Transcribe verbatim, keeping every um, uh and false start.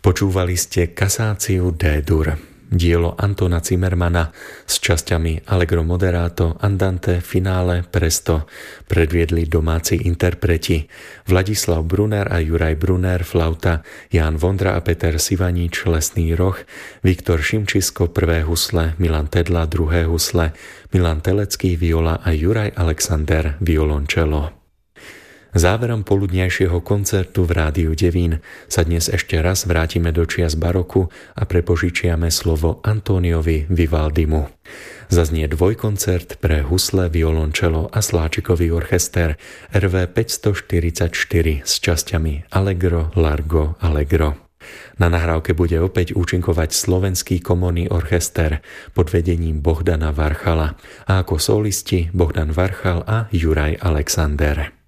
Počúvali ste Cassatio D-dur, dielo Antona Zimmermana s časťami Allegro moderato, Andante, Finále, Presto. Predviedli domáci interpreti Vladislav Brunner a Juraj Brunner flauta, Ján Vondra a Peter Sivanič lesný roh, Viktor Šimčisko prvé husle, Milan Tedla druhé husle, Milan Telecký viola a Juraj Alexander violončelo. Záverom poludnejšieho koncertu v Rádiu Devín sa dnes ešte raz vrátime do čias baroku a prepožičiame slovo Antoniovi Vivaldimu. Zaznie dvojkoncert pre husle, violončelo a sláčikový orchester er vé päťstoštyridsaťštyri s časťami Allegro, Largo, Allegro. Na nahrávke bude opäť účinkovať Slovenský komorný orchester pod vedením Bohdana Varchala a ako solisti Bohdan Varchal a Juraj Alexander.